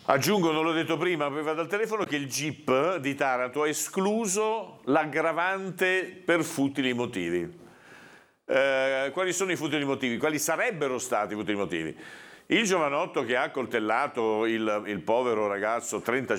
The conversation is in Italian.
Aggiungo, non l'ho detto prima, aveva dal telefono, che il GIP di Taranto ha escluso l'aggravante per futili motivi. Quali sono i futili motivi? Quali sarebbero stati i futili motivi? Il giovanotto che ha accoltellato il povero ragazzo 35